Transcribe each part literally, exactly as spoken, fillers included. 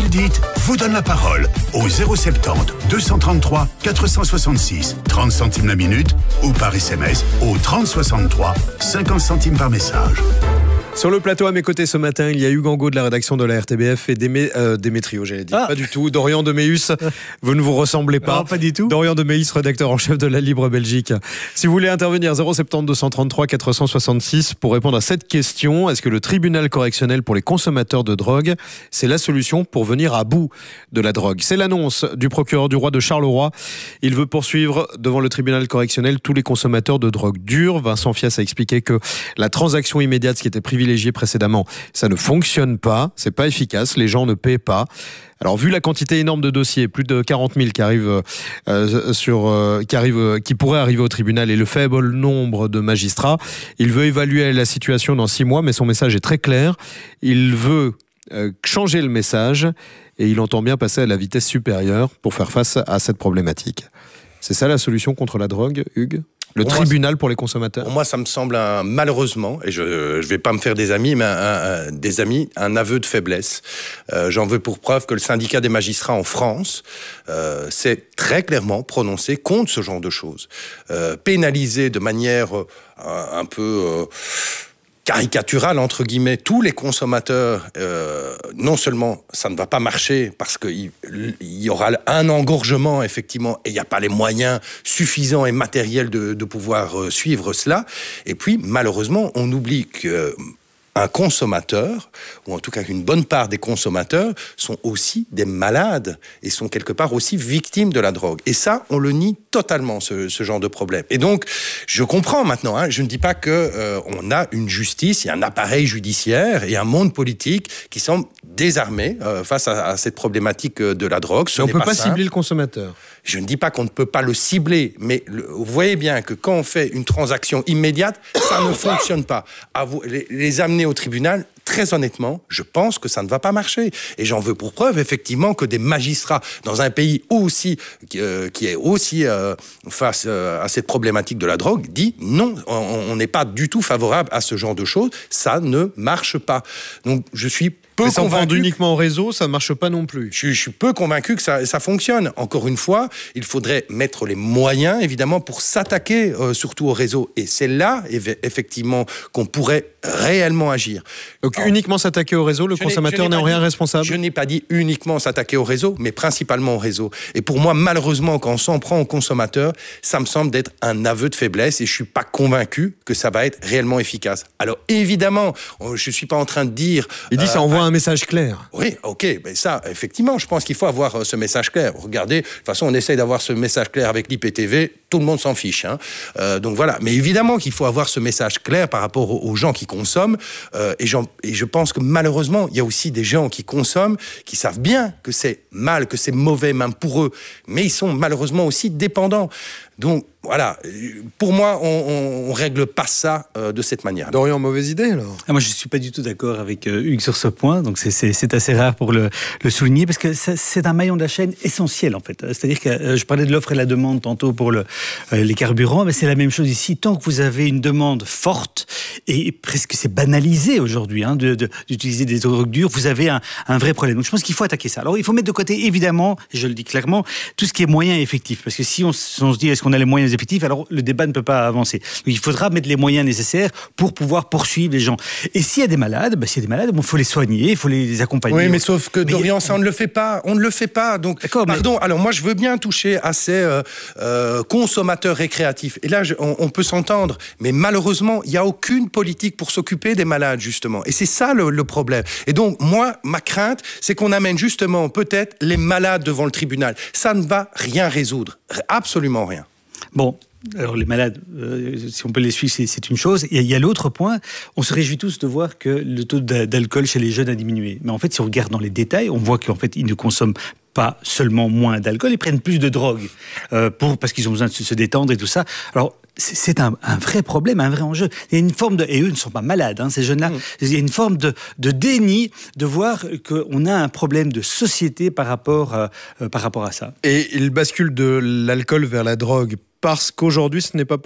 dites vous donne la parole au zéro soixante-dix deux cent trente-trois quatre cent soixante-six, trente centimes la minute ou par S M S au trente soixante-trois, cinquante centimes par message. Sur le plateau à mes côtés ce matin, il y a Hugues Angot de la rédaction de la R T B F et Démé, euh, Démétrio, j'allais dire. Ah. Pas du tout. Dorian Deméus, vous ne vous ressemblez pas. Non, pas du tout. Dorian Deméus, rédacteur en chef de La Libre Belgique. Si vous voulez intervenir, zéro soixante-dix deux cent trente-trois quatre cent soixante-six pour répondre à cette question. Est-ce que le tribunal correctionnel pour les consommateurs de drogue, c'est la solution pour venir à bout de la drogue? C'est l'annonce du procureur du roi de Charleroi. Il veut poursuivre devant le tribunal correctionnel tous les consommateurs de drogue dure. Vincent Fias a expliqué que la transaction immédiate, ce qui était privilégiée précédemment, ça ne fonctionne pas, c'est pas efficace, les gens ne paient pas. Alors, vu la quantité énorme de dossiers, plus de quarante mille qui arrivent euh, sur, euh, qui arrivent, euh, qui pourraient arriver au tribunal et le faible nombre de magistrats, il veut évaluer la situation dans six mois, mais son message est très clair. Il veut euh, changer le message et il entend bien passer à la vitesse supérieure pour faire face à cette problématique. C'est ça la solution contre la drogue, Hugues ? Le pour tribunal moi, pour les consommateurs. Pour moi, ça me semble un, malheureusement, et je ne vais pas me faire des amis, mais un, un, des amis, un aveu de faiblesse. Euh, j'en veux pour preuve que le syndicat des magistrats en France euh, s'est très clairement prononcé contre ce genre de choses. Euh, pénaliser de manière euh, un peu... Euh, caricaturale, entre guillemets, tous les consommateurs, euh, non seulement ça ne va pas marcher parce qu'il y aura un engorgement, effectivement, et il n'y a pas les moyens suffisants et matériels de, de pouvoir euh, suivre cela, et puis, malheureusement, on oublie que un consommateur, ou en tout cas une bonne part des consommateurs, sont aussi des malades et sont quelque part aussi victimes de la drogue. Et ça, on le nie totalement, ce, ce genre de problème. Et donc, je comprends maintenant, hein, je ne dis pas qu'on euh, a une justice, il y a un appareil judiciaire et un monde politique qui semble désarmé euh, face à, à cette problématique de la drogue. Ce on ne peut pas, pas simple. cibler le consommateur. Je ne dis pas qu'on ne peut pas le cibler, mais le, vous voyez bien que quand on fait une transaction immédiate, ça ne fonctionne pas. À vous, les, les amener au tribunal, très honnêtement, je pense que ça ne va pas marcher. Et j'en veux pour preuve, effectivement, que des magistrats dans un pays aussi, euh, qui est aussi euh, face euh, à cette problématique de la drogue, dit non, on n'est pas du tout favorable à ce genre de choses, ça ne marche pas. Donc je suis peu Mais ça convaincu. vend uniquement au réseau, ça ne marche pas non plus. Je, je suis peu convaincu que ça, ça fonctionne. Encore une fois, il faudrait mettre les moyens, évidemment, pour s'attaquer euh, surtout au réseau. Et c'est là, effectivement, qu'on pourrait réellement agir. Donc Alors, uniquement s'attaquer au réseau, le consommateur n'est en rien dit, responsable? Je n'ai pas dit uniquement s'attaquer au réseau, mais principalement au réseau. Et pour moi, malheureusement, quand on s'en prend au consommateur, ça me semble d'être un aveu de faiblesse et je ne suis pas convaincu que ça va être réellement efficace. Alors évidemment, je ne suis pas en train de dire... Il dit euh, ça envoie un message clair. Oui, ok, mais ça, effectivement, je pense qu'il faut avoir ce message clair. Regardez, de toute façon, on essaye d'avoir ce message clair avec l'I P T V, tout le monde s'en fiche. Hein. Euh, donc voilà, mais évidemment qu'il faut avoir ce message clair par rapport aux, aux gens qui consomment. Euh, et, et je pense que malheureusement, il y a aussi des gens qui consomment, qui savent bien que c'est mal, que c'est mauvais même pour eux, mais ils sont malheureusement aussi dépendants. Donc voilà, pour moi, on ne règle pas ça euh, de cette manière. Dorian, mauvaise idée alors? Ah, moi, je ne suis pas du tout d'accord avec euh, Hugues sur ce point, donc c'est, c'est, c'est assez rare pour le, le souligner, parce que ça, c'est un maillon de la chaîne essentiel, en fait. C'est-à-dire que euh, je parlais de l'offre et la demande tantôt pour le, euh, les carburants, mais c'est la même chose ici. Tant que vous avez une demande forte, et presque c'est banalisé aujourd'hui, hein, de, de, d'utiliser des drogues dures, vous avez un, un vrai problème. Donc je pense qu'il faut attaquer ça. Alors il faut mettre de côté, évidemment, je le dis clairement, tout ce qui est moyens effectifs, parce que si on, si on se dit est-ce qu'on a les moyens effectifs, alors le débat ne peut pas avancer. Donc il faudra mettre les moyens nécessaires pour pouvoir poursuivre les gens. Et s'il y a des malades, bah, s'il y a des malades, bon, faut les soigner, il faut les accompagner. Oui, mais sauf que mais Dorian, ça on ne le fait pas. On ne le fait pas. Donc, D'accord, pardon. Mais... Alors moi, je veux bien toucher à ces euh, euh, consommateurs récréatifs. Et là, je, on, on peut s'entendre. Mais malheureusement, il n'y a aucune politique pour s'occuper des malades, justement. Et c'est ça le, le problème. Et donc, moi, ma crainte, c'est qu'on amène justement peut-être les malades devant le tribunal. Ça ne va rien résoudre. Absolument rien. Bon. Alors les malades, euh, si on peut les suivre, c'est, c'est une chose. Il y, a, il y a l'autre point, on se réjouit tous de voir que le taux d'alcool chez les jeunes a diminué. Mais en fait, si on regarde dans les détails, on voit qu'en fait, ils ne consomment pas seulement moins d'alcool, ils prennent plus de drogue, euh, pour, parce qu'ils ont besoin de se, se détendre et tout ça. Alors, c'est, c'est un, un vrai problème, un vrai enjeu. Il y a une forme de... Et eux ne sont pas malades, hein, ces jeunes-là. Mmh. Il y a une forme de, de déni de voir qu'on a un problème de société par rapport, euh, par rapport à ça. Et il bascule de l'alcool vers la drogue parce qu'aujourd'hui, ce n'est pas poursuivi ?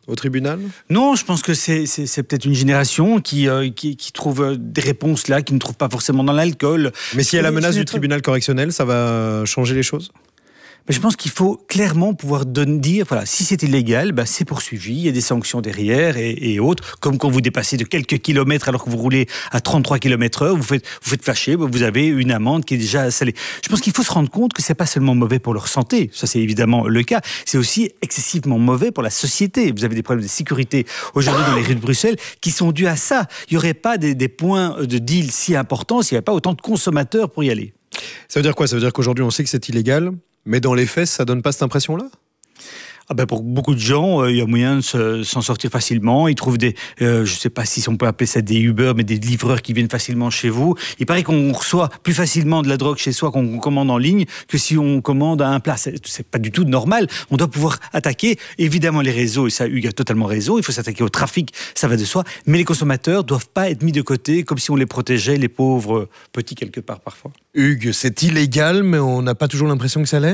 au tribunal ? Non, je pense que c'est, c'est, c'est peut-être une génération qui, euh, qui, qui trouve des réponses là, qui ne trouve pas forcément dans l'alcool. Mais s'il y a la menace du tribunal correctionnel, ça va changer les choses ? Mais je pense qu'il faut clairement pouvoir donner, dire, voilà, si c'est illégal, ben c'est poursuivi, il y a des sanctions derrière et, et autres, comme quand vous dépassez de quelques kilomètres alors que vous roulez à trente-trois kilomètres heure, vous faites, vous faites fâcher, vous avez une amende qui est déjà salée. Je pense qu'il faut se rendre compte que c'est pas seulement mauvais pour leur santé, ça c'est évidemment le cas, c'est aussi excessivement mauvais pour la société. Vous avez des problèmes de sécurité aujourd'hui dans les rues de Bruxelles qui sont dus à ça. Il n'y aurait pas des, des points de deal si importants s'il n'y avait pas autant de consommateurs pour y aller. Ça veut dire quoi ? Ça veut dire qu'aujourd'hui on sait que c'est illégal ? Mais dans les faits, ça donne pas cette impression-là ? Ah ben pour beaucoup de gens, euh, il y a moyen de se, s'en sortir facilement. Ils trouvent des, euh, je sais pas si on peut appeler ça des Uber, mais des livreurs qui viennent facilement chez vous. Il paraît qu'on reçoit plus facilement de la drogue chez soi qu'on commande en ligne que si on commande à un plat. C'est, c'est pas du tout normal. On doit pouvoir attaquer, évidemment, les réseaux, et ça, Hugues a totalement raison. Il faut s'attaquer au trafic, ça va de soi. Mais les consommateurs doivent pas être mis de côté comme si on les protégeait, les pauvres petits quelque part parfois. Hugues, c'est illégal, mais on n'a pas toujours l'impression que ça l'est ?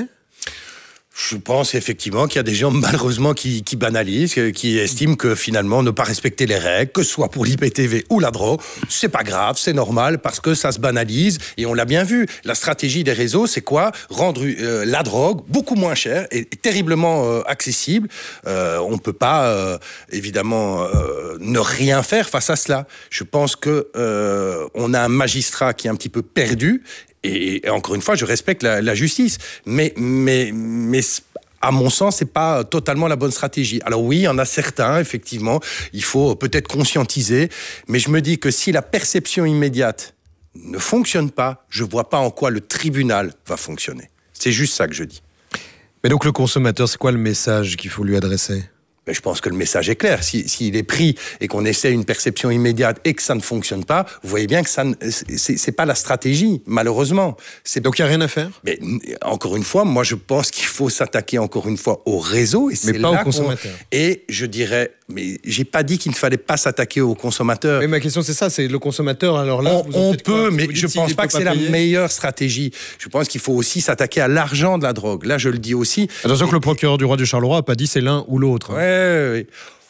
Je pense effectivement qu'il y a des gens malheureusement qui, qui banalisent, qui estiment que finalement ne pas respecter les règles, que ce soit pour l'I P T V ou la drogue, c'est pas grave, c'est normal parce que ça se banalise et on l'a bien vu. La stratégie des réseaux, c'est quoi ? Rendre euh, la drogue beaucoup moins chère et, et terriblement euh, accessible. Euh, on peut pas euh, évidemment euh, ne rien faire face à cela. Je pense que euh, on a un magistrat qui est un petit peu perdu. Et, et encore une fois, je respecte la, la justice, mais, mais, mais à mon sens, c'est pas totalement la bonne stratégie. Alors oui, il y en a certains, effectivement, il faut peut-être conscientiser, mais je me dis que si la perception immédiate ne fonctionne pas, je vois pas en quoi le tribunal va fonctionner. C'est juste ça que je dis. Mais donc le consommateur, c'est quoi le message qu'il faut lui adresser ? Mais je pense que le message est clair. Si, s'il est pris et qu'on essaie une perception immédiate et que ça ne fonctionne pas, vous voyez bien que ça, c'est, c'est pas la stratégie, malheureusement. C'est... Donc il n'y a rien à faire ? Mais encore une fois, moi je pense qu'il faut s'attaquer encore une fois au réseau. Et c'est mais pas là aux consommateurs. Qu'on... Et je dirais, mais j'ai pas dit qu'il ne fallait pas s'attaquer aux consommateurs. Mais ma question c'est ça, c'est le consommateur. Alors là, on, on peut, mais je pense pas que c'est la meilleure stratégie. Je pense qu'il faut aussi s'attaquer à l'argent de la drogue. Là, je le dis aussi. Attention et... que le procureur du roi de Charleroi n'a pas dit c'est l'un ou l'autre. Ouais. Oui.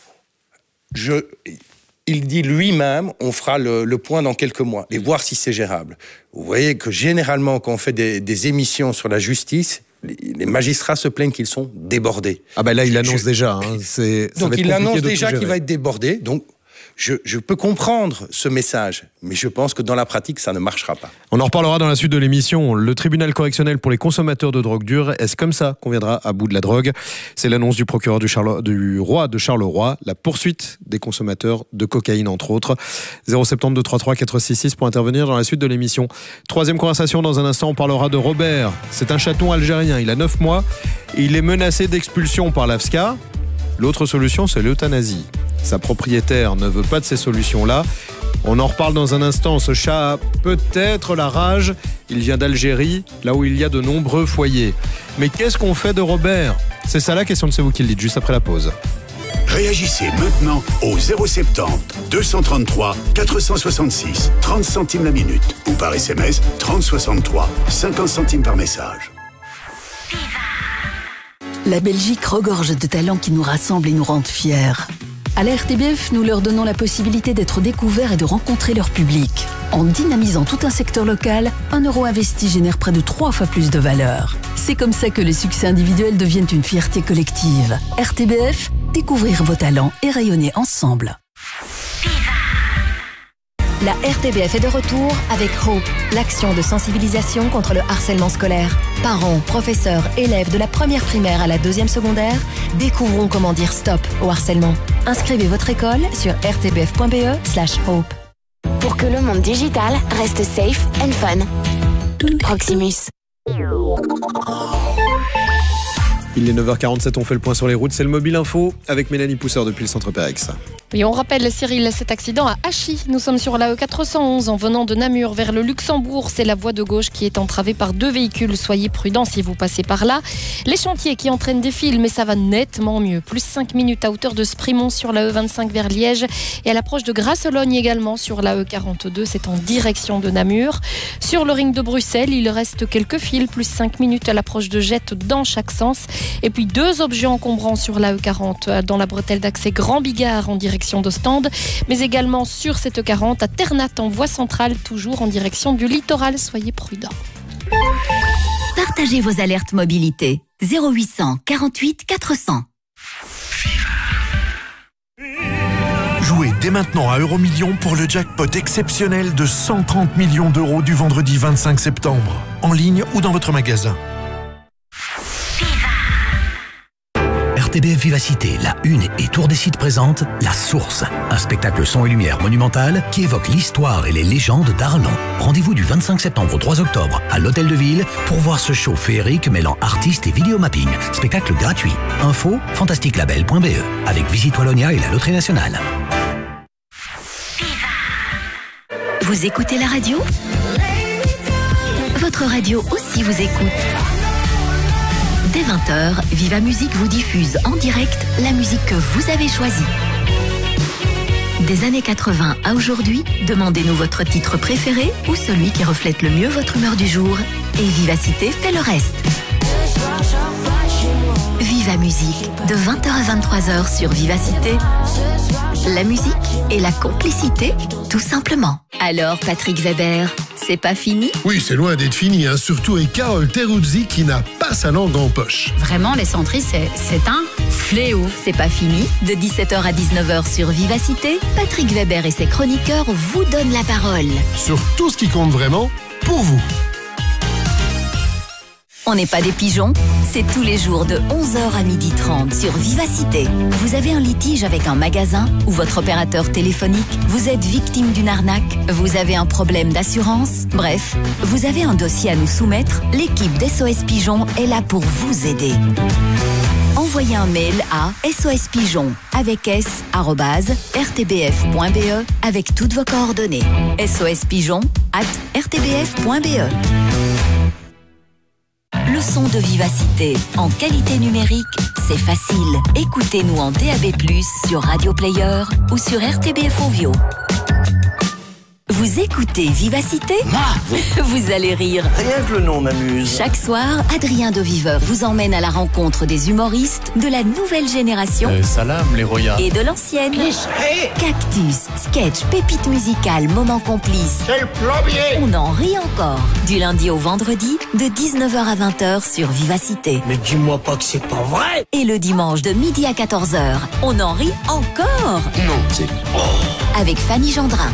Je, il dit lui-même, on fera le, le point dans quelques mois et voir si c'est gérable. Vous voyez que généralement, quand on fait des, des émissions sur la justice, les, les magistrats se plaignent qu'ils sont débordés. Ah ben là, il annonce je, déjà. Hein, c'est, donc il annonce déjà qu'il va être débordé. Donc je, je peux comprendre ce message, mais je pense que dans la pratique, ça ne marchera pas. On en reparlera dans la suite de l'émission. Le tribunal correctionnel pour les consommateurs de drogue dure, est-ce comme ça qu'on viendra à bout de la drogue ? C'est l'annonce du procureur du, Charle... du roi de Charleroi, la poursuite des consommateurs de cocaïne, entre autres. zéro sept deux trois trois quatre six six pour intervenir dans la suite de l'émission. Troisième conversation, dans un instant, on parlera de Robert. C'est un chaton algérien, il a neuf mois et il est menacé d'expulsion par l'A F S C A. L'autre solution, c'est l'euthanasie. Sa propriétaire ne veut pas de ces solutions-là. On en reparle dans un instant. Ce chat a peut-être la rage. Il vient d'Algérie, là où il y a de nombreux foyers. Mais qu'est-ce qu'on fait de Robert ? C'est ça la question, c'est vous qui le dites, juste après la pause. Réagissez maintenant au zéro sept zéro deux cent trente-trois quatre cent soixante-six, trente centimes la minute. Ou par S M S, trente soixante-trois, cinquante centimes par message. La Belgique regorge de talents qui nous rassemblent et nous rendent fiers. À la R T B F, nous leur donnons la possibilité d'être découverts et de rencontrer leur public. En dynamisant tout un secteur local, un euro investi génère près de trois fois plus de valeur. C'est comme ça que les succès individuels deviennent une fierté collective. R T B F, découvrir vos talents et rayonner ensemble. La R T B F est de retour avec Hope, l'action de sensibilisation contre le harcèlement scolaire. Parents, professeurs, élèves de la première primaire à la deuxième secondaire, découvrons comment dire stop au harcèlement. Inscrivez votre école sur r t b f point b e slash hope. Pour que le monde digital reste safe and fun. Proximus. Il est neuf heures quarante-sept, on fait le point sur les routes. C'est le Mobile Info avec Mélanie Pousseur depuis le Centre Pérex. Oui, on rappelle, Cyril, cet accident à Achy. Nous sommes sur la E quatre cent onze en venant de Namur vers le Luxembourg. C'est la voie de gauche qui est entravée par deux véhicules. Soyez prudents si vous passez par là. Les chantiers qui entraînent des files, mais ça va nettement mieux. Plus cinq minutes à hauteur de Sprimont sur la E vingt-cinq vers Liège et à l'approche de Grasselogne également sur la E quarante-deux. C'est en direction de Namur. Sur le ring de Bruxelles, il reste quelques files. Plus cinq minutes à l'approche de Jette dans chaque sens. Et puis deux objets encombrants sur la E quarante dans la bretelle d'accès Grand Bigard en direction d'Ostende, mais également sur cette E quarante à Ternat en voie centrale, toujours en direction du littoral. Soyez prudents. Partagez vos alertes mobilité. zéro huit cent quarante-huit quatre cents. Jouez dès maintenant à Euromillions pour le jackpot exceptionnel de cent trente millions d'euros du vendredi vingt-cinq septembre, en ligne ou dans votre magasin. R T B F Vivacité, la Une et Tour des Sites présente La Source, un spectacle son et lumière monumental qui évoque l'histoire et les légendes d'Arlon. Rendez-vous du vingt-cinq septembre au trois octobre à l'Hôtel de Ville pour voir ce show féerique mêlant artistes et vidéomapping. Spectacle gratuit. Info fantastique label point b e avec Visite Wallonia et la Loterie Nationale. Vous écoutez la radio ? Votre radio aussi vous écoute. Dès vingt heures, Viva Musique vous diffuse en direct la musique que vous avez choisie. Des années quatre-vingts à aujourd'hui, demandez-nous votre titre préféré ou celui qui reflète le mieux votre humeur du jour. Et Vivacité fait le reste. Viva Musique, de vingt heures à vingt-trois heures sur Vivacité. La musique et la complicité, tout simplement. Alors, Patrick Weber, c'est pas fini ? Oui, c'est loin d'être fini, hein, surtout avec Carole Teruzzi qui n'a pas sa langue en poche. Vraiment, les centristes, c'est, c'est un fléau. C'est pas fini. De dix-sept heures à dix-neuf heures sur Vivacité, Patrick Weber et ses chroniqueurs vous donnent la parole. Sur tout ce qui compte vraiment, pour vous. On n'est pas des pigeons, c'est tous les jours de onze heures à midi trente sur Vivacité. Vous avez un litige avec un magasin ou votre opérateur téléphonique, vous êtes victime d'une arnaque, vous avez un problème d'assurance, bref, vous avez un dossier à nous soumettre, l'équipe d'S O S Pigeon est là pour vous aider. Envoyez un mail à sospigeon avec s arobase r t b f point b e avec toutes vos coordonnées. sospigeon arobase r t b f point b e. Le son de Vivacité en qualité numérique, c'est facile. Écoutez-nous en D A B plus, sur Radio Player ou sur R T B F Ovio. Vous écoutez Vivacité ? Vous allez rire. Rien que le nom m'amuse. Chaque soir, Adrien de Viveur vous emmène à la rencontre des humoristes de la nouvelle génération euh, salam, les royas. Et de l'ancienne. Hey. Cactus, sketch, pépite musicale, moment complice. C'est le plombier. On en rit encore. Du lundi au vendredi, de dix-neuf heures à vingt heures sur Vivacité. Mais dis-moi pas que c'est pas vrai. Et le dimanche de midi à quatorze heures, on en rit encore. Non, c'est... Oh. Avec Fanny Gendrin.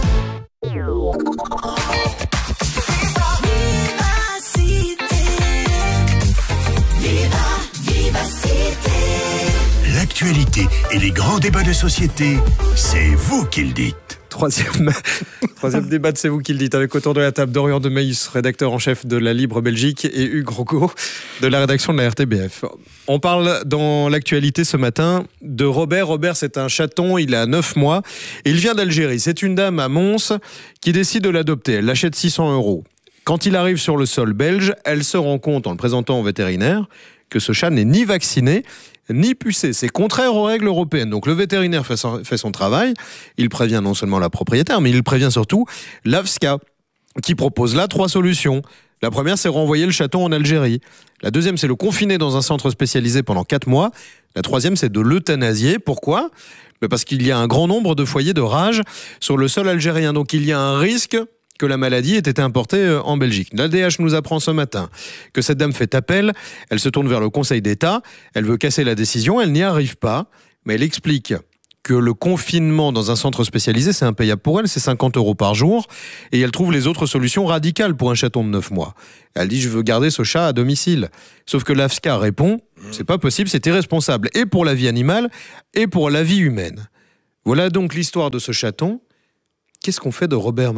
L'actualité et les grands débats de société, c'est vous qui le dites. Troisième, troisième débat de C'est vous qui le dites, avec autour de la table Dorian de Meus, rédacteur en chef de La Libre Belgique, et Hugues Rocco de la rédaction de la R T B F. On parle dans l'actualité ce matin de Robert. Robert, c'est un chaton, il a neuf mois, et il vient d'Algérie. C'est une dame à Mons qui décide de l'adopter. Elle l'achète six cents euros. Quand il arrive sur le sol belge, elle se rend compte, en le présentant au vétérinaire, que ce chat n'est ni vacciné, ni pucé. C'est contraire aux règles européennes. Donc le vétérinaire fait son, fait son travail. Il prévient non seulement la propriétaire, mais il prévient surtout l'A F S C A, qui propose là trois solutions. La première, c'est renvoyer le chaton en Algérie. La deuxième, c'est le confiner dans un centre spécialisé pendant quatre mois. La troisième, c'est de l'euthanasier. Pourquoi ? Parce qu'il y a un grand nombre de foyers de rage sur le sol algérien. Donc il y a un risque que la maladie ait été importée en Belgique. L'A D H nous apprend ce matin que cette dame fait appel, elle se tourne vers le Conseil d'État, elle veut casser la décision, elle n'y arrive pas, mais elle explique que le confinement dans un centre spécialisé, c'est impayable pour elle, c'est cinquante euros par jour, et elle trouve les autres solutions radicales pour un chaton de neuf mois. Elle dit, je veux garder ce chat à domicile. Sauf que l'A F S C A répond, c'est pas possible, c'est irresponsable, et pour la vie animale, et pour la vie humaine. Voilà donc l'histoire de ce chaton. Qu'est-ce qu'on fait de Robert maintenant, Dorian ?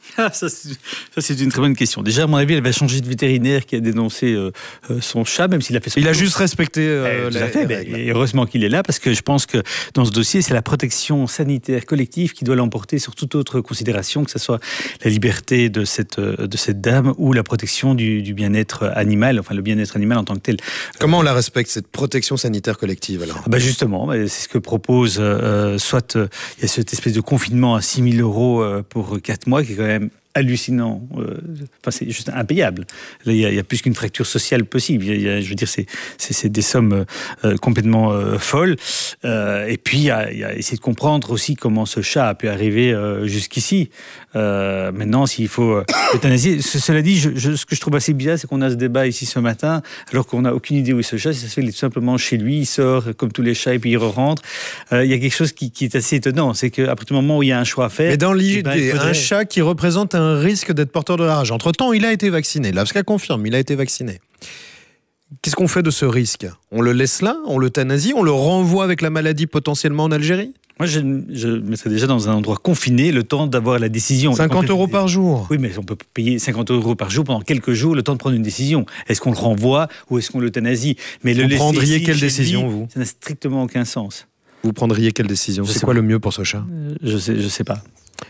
Ah, ça, c'est, ça, c'est une très bonne question. Déjà, à mon avis, elle va changer de vétérinaire qui a dénoncé euh, euh, son chat, même s'il a fait son Il a tour. juste respecté euh, Eh, tout la, à fait, les mais, et heureusement qu'il est là, parce que je pense que dans ce dossier, c'est la protection sanitaire collective qui doit l'emporter sur toute autre considération, que ce soit la liberté de cette, de cette dame ou la protection du, du bien-être animal, enfin le bien-être animal en tant que tel. Comment on la respecte, cette protection sanitaire collective alors ? Bah justement, c'est ce que propose, euh, soit euh, il y a cette espèce de confinement à six mille euros euh, pour quatre mois qui est quand même hallucinant. Euh, enfin, c'est juste impayable. Là, il y a, il y a plus qu'une fracture sociale possible. Il y a, il y a, je veux dire, c'est, c'est, c'est des sommes euh, complètement euh, folles. Euh, et puis, il y, a, il y a essayer de comprendre aussi comment ce chat a pu arriver euh, jusqu'ici. Euh, maintenant, s'il faut euh, euthanasier. Cela dit, je, je, ce que je trouve assez bizarre, c'est qu'on a ce débat ici ce matin, alors qu'on n'a aucune idée où est ce chat. Si ça se fait, il est tout simplement chez lui, il sort comme tous les chats et puis il re-rentre. Euh, il y a quelque chose qui, qui est assez étonnant. C'est qu'à partir du moment où il y a un choix à faire... Mais dans l'idée, eh ben, il faudrait... un chat qui représente un risque d'être porteur de la rage. Entre-temps, il a été vacciné. L'A F S C A confirme, il a été vacciné. Qu'est-ce qu'on fait de ce risque ? On le laisse là ? On l'euthanasie ? On le renvoie avec la maladie potentiellement en Algérie ? Moi, je, je mettrais déjà dans un endroit confiné le temps d'avoir la décision. cinquante euros par jour. Oui, mais on peut payer cinquante euros par jour pendant quelques jours, le temps de prendre une décision. Est-ce qu'on le renvoie ou est-ce qu'on l'euthanasie ? Mais le Vous laisser prendriez ici, quelle chez décision, lui, vous ? Ça n'a strictement aucun sens. Vous prendriez quelle décision ? Je C'est sais quoi pas. le mieux pour ce chat ? Euh, Je sais, je sais pas.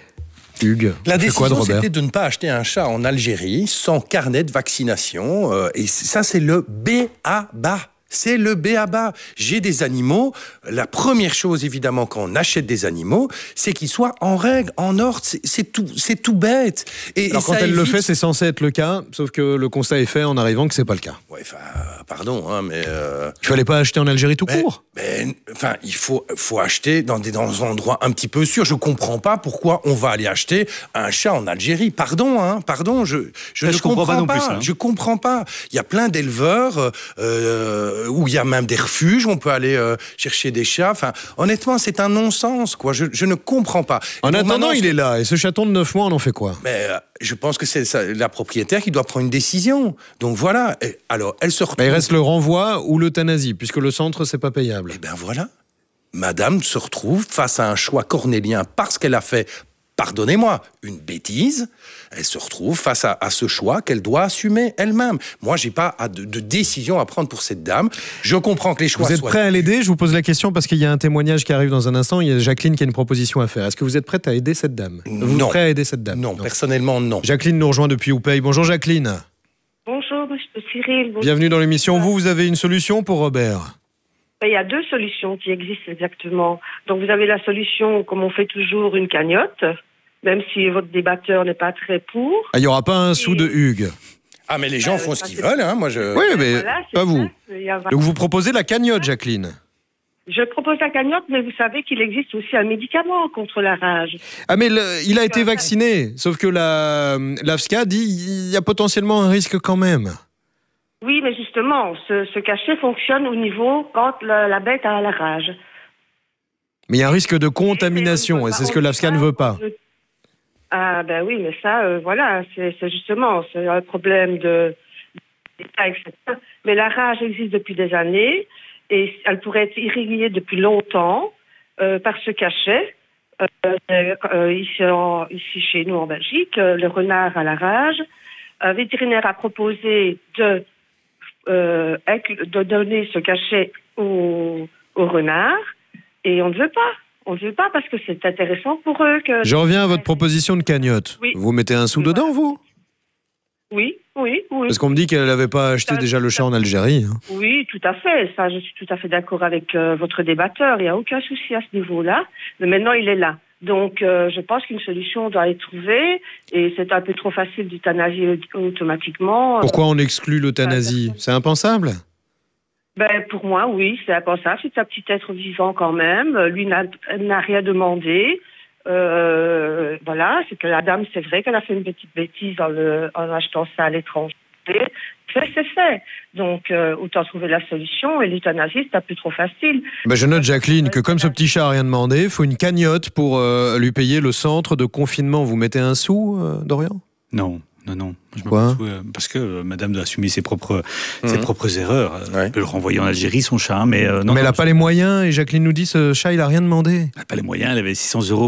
Hugues, La c'est quoi de décision, Robert ? c'était de ne pas acheter un chat en Algérie sans carnet de vaccination. Euh, et ça, c'est le B A B A. C'est le B A B A. J'ai des animaux. La première chose, évidemment, quand on achète des animaux, c'est qu'ils soient en règle, en ordre. C'est, c'est, tout, c'est tout bête. Et, Alors et quand ça elle le évite... fait, c'est censé être le cas, sauf que le constat est fait en arrivant que c'est pas le cas. Ouais, enfin, pardon, hein, mais... Euh... Il fallait pas acheter en Algérie tout mais, court. mais, enfin, il faut, faut acheter dans des, dans des endroits un petit peu sûrs. Je comprends pas pourquoi on va aller acheter un chat en Algérie. Pardon, hein, pardon, je, je Ça, ne je comprends comprends, pas non pas. plus, hein. Je comprends pas. Il y a plein d'éleveurs euh, où il y a même des refuges, on peut aller euh, chercher des chats. Enfin, honnêtement, c'est un non-sens, quoi. Je, je ne comprends pas. En Et attendant, maintenant, il est là. Et ce chaton de neuf mois, on en fait quoi ? Mais euh, je pense que c'est ça, la propriétaire qui doit prendre une décision. Donc voilà. Et, alors, elle se retrouve... Bah, il reste le renvoi ou l'euthanasie, puisque le centre, c'est pas payable. Eh bien voilà. Madame se retrouve face à un choix cornélien parce qu'elle a fait, pardonnez-moi, une bêtise. Elle se retrouve face à, à ce choix qu'elle doit assumer elle-même. Moi, j'ai pas à de, de décision à prendre pour cette dame. Je comprends que les choix Vous êtes soient... prêt à l'aider ? Je vous pose la question parce qu'il y a un témoignage qui arrive dans un instant. Il y a Jacqueline qui a une proposition à faire. Est-ce que vous êtes prête à aider cette dame ? Vous êtes Non. prêt à aider cette dame ? Non, non, personnellement, non. Jacqueline nous rejoint depuis Oupey. Bonjour Jacqueline. Bonjour, monsieur Cyril. Bonjour. Bienvenue dans l'émission. Vous, vous avez une solution pour Robert ? Il y a deux solutions qui existent exactement. Donc vous avez la solution, comme on fait toujours, une cagnotte, même si votre débatteur n'est pas très pour. Ah, il n'y aura pas un sou de Hugues. Ah, mais les gens Euh, font ça, ce qu'ils c'est- veulent, hein. Moi, je... Oui, mais Voilà, c'est pas ça. vous. Il y a- Donc vous proposez la cagnotte, Jacqueline. Je propose la cagnotte, mais vous savez qu'il existe aussi un médicament contre la rage. Ah mais le- il a été vacciné, sauf que la l'A F S C A dit il y a potentiellement un risque quand même. Oui, mais justement, ce, ce cachet fonctionne au niveau quand la, la bête a la rage. Mais il y a un risque de contamination et c'est ce que l'A F S C A ne veut pas. Ah ben oui, mais ça, euh, voilà, c'est c'est justement, c'est un problème de d'État, et cetera. Mais la rage existe depuis des années et elle pourrait être irriguée depuis longtemps euh, par ce cachet. Euh, euh, ici, en- ici chez nous en Belgique, euh, le renard à la rage. Un vétérinaire a proposé de, euh, incl- de donner ce cachet au, au renard et on ne veut pas. On ne veut pas parce que c'est intéressant pour eux. Que... Je reviens à votre proposition de cagnotte. Oui. Vous mettez un sou dedans, vous ? Oui, oui, oui. Parce qu'on me dit qu'elle n'avait pas acheté Ça, déjà le chat en Algérie. hein. Oui, tout à fait. Ça, je suis tout à fait d'accord avec euh, votre débatteur. Il n'y a aucun souci à ce niveau-là. Mais maintenant, il est là. Donc, euh, je pense qu'une solution doit être trouvée. Et c'est un peu trop facile d'euthanasier automatiquement. Pourquoi on exclut l'euthanasie ? C'est impensable ? Ben, pour moi, oui, c'est impensable. C'est un petit être vivant quand même. Lui n'a, n'a rien demandé. Euh, voilà, c'est que la dame, c'est vrai qu'elle a fait une petite bêtise en, le, en achetant ça à l'étranger. Fait, c'est fait. Donc, euh, autant trouver la solution. Et l'euthanasie, c'est un peu trop facile. Ben, je note, Jacqueline, que comme ce petit chat n'a rien demandé, il faut une cagnotte pour euh, lui payer le centre de confinement. Vous mettez un sou, euh, Dorian ? Non, non, non. Je me Quoi ? pense, euh, parce que euh, madame doit assumer ses propres, Mhm. ses propres erreurs. Euh, Ouais. Elle peut le renvoyer en Algérie, son chat, hein, mais euh, non. mais elle non, n'a pas les moyens et Jacqueline nous dit ce chat, il n'a rien demandé. elle n'a pas les moyens, elle avait six cents euros